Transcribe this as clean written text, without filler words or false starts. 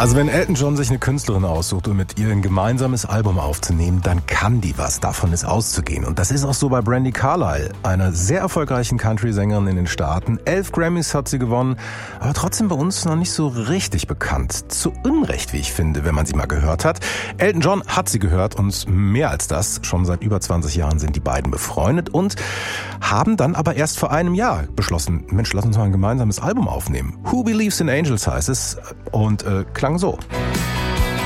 Also wenn Elton John sich eine Künstlerin aussucht, um mit ihr ein gemeinsames Album aufzunehmen, dann kann die was. Davon ist auszugehen. Und das ist auch so bei Brandi Carlile, einer sehr erfolgreichen Country-Sängerin in den Staaten. 11 Grammys hat sie gewonnen, aber trotzdem bei uns noch nicht so richtig bekannt. Zu Unrecht, wie ich finde, wenn man sie mal gehört hat. Elton John hat sie gehört und mehr als das. Schon seit über 20 Jahren sind die beiden befreundet und haben dann aber erst vor einem Jahr beschlossen, Mensch, lass uns mal ein gemeinsames Album aufnehmen. Who Believes in Angels heißt es und klang so.